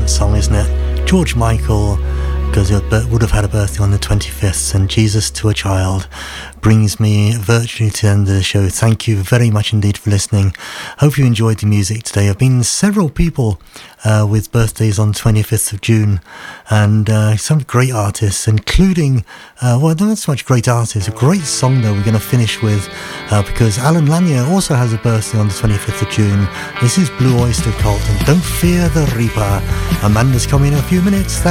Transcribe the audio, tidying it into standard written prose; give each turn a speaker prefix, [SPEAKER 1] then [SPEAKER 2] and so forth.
[SPEAKER 1] brilliant song, isn't it? George Michael, because he would have had a birthday on the 25th, and Jesus to a Child brings me virtually to the end of the show. Thank you very much indeed for listening. Hope you enjoyed the music today. There have been several people with birthdays on 25th of June, and some great artists, including, well, not so much great artists, a great song though we're going to finish with, because Alan Lanier also has a birthday on the 25th of June. This is Blue Oyster Cult and Don't Fear the Reaper. Amanda's coming in a few minutes.